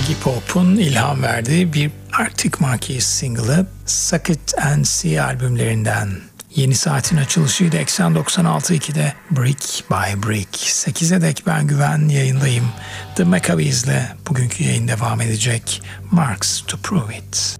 Iggy Pop'un ilham verdiği bir Arctic Monkeys single'ı Suck It and See albümlerinden. Yeni saatin açılışıydı 80.96.2'de Brick by Brick. 8'e dek ben Güven yayındayım. The Maccabees'le bugünkü yayın devam edecek. Marks to Prove It.